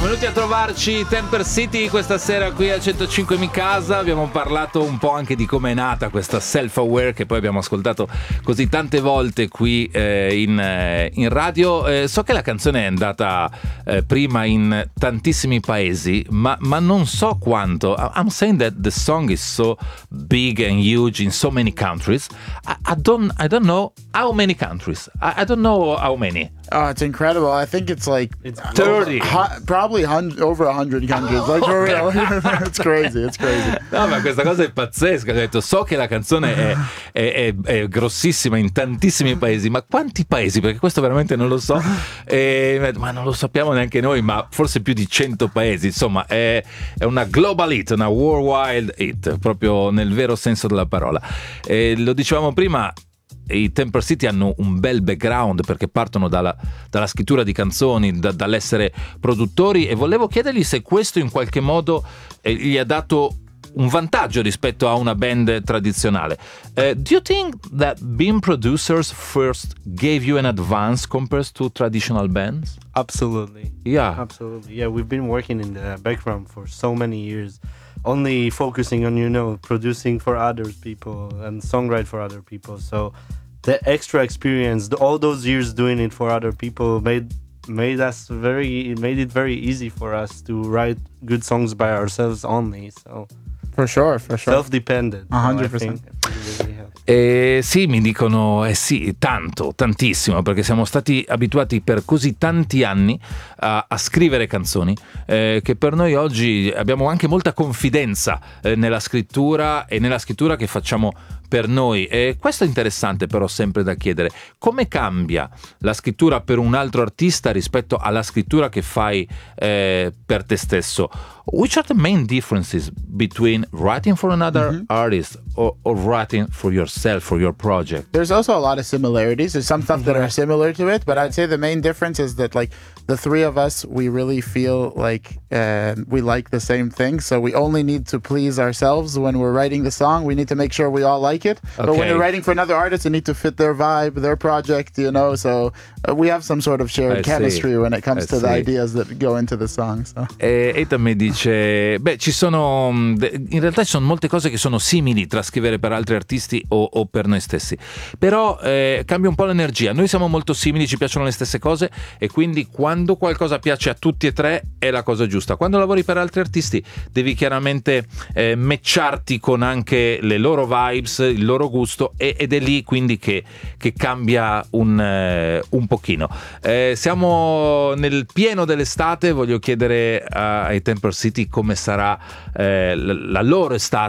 Venuti a trovarci Temper City questa sera qui a 105 Mi Casa. Abbiamo parlato un po' anche di come è nata questa Self-Aware, che poi abbiamo ascoltato così tante volte qui in radio. So che la canzone è andata prima in tantissimi paesi, ma non so quanto. I'm saying that the song is so big and huge in so many countries. I don't know how many countries. I don't know how many. Oh, it's incredible. I think it's like 30. Probably over 100 countries. Like for real. It's crazy. No, ma questa cosa è pazzesca. Ho detto, so che la canzone è grossissima in tantissimi paesi, ma quanti paesi? Perché questo veramente non lo so. Ma non lo sappiamo neanche noi, ma forse più di 100 paesi. Insomma, è una global hit, una worldwide hit, proprio nel vero senso della parola. Lo dicevamo prima, i Temper City hanno un bel background perché partono dalla scrittura di canzoni, dall'essere produttori, e volevo chiedergli se questo in qualche modo gli ha dato un vantaggio rispetto a una band tradizionale. Do you think that being producers first gave you an advance compared to traditional bands? Absolutely. Yeah. Absolutely. Yeah, we've been working in the background for so many years, only focusing on, producing for other people and songwrite for other people. So the extra experience, all those years doing it for other people made it very easy for us to write good songs by ourselves only. So For sure. Self-dependent. 100%. Sì, mi dicono sì, tantissimo, perché siamo stati abituati per così tanti anni a scrivere canzoni, che per noi oggi abbiamo anche molta confidenza nella scrittura e nella scrittura che facciamo per noi. E questo è interessante, però sempre da chiedere: come cambia la scrittura per un altro artista rispetto alla scrittura che fai per te stesso? Which are the main differences between writing for another artist or writing for yourself, for your project? There's also a lot of similarities. There's some stuff that are similar to it, but I'd say the main difference is that, like, the three of us, we really feel like we like the same thing. So we only need to please ourselves when we're writing the song. We need to make sure we all like it. But when you're writing for another artist, you need to fit their vibe, their project, So we have some sort of shared chemistry when it comes to the ideas that go into the song. So. Ethan mi dice, ci sono, in realtà ci sono molte cose che sono simili tra scrivere per altri artisti o per noi stessi, però cambia un po' l'energia. Noi siamo molto simili, ci piacciono le stesse cose, e quindi quando qualcosa piace a tutti e tre è la cosa giusta. Quando lavori per altri artisti devi chiaramente matcharti con anche le loro vibes, il loro gusto, ed è lì quindi che cambia un pochino. Siamo nel pieno dell'estate. Voglio chiedere ai Temper City come sarà la loro estate